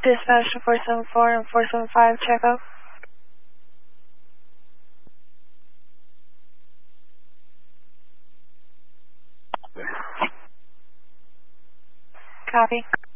Dispatch to 474 and 475, check out. Copy.